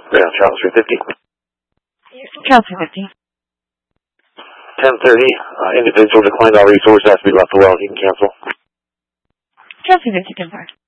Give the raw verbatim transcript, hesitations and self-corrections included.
Right on Charles three fifty. Charles three fifty. ten thirty, uh, individual declined all resources, has to be left alone. He can cancel. Charles three fifty, ten four.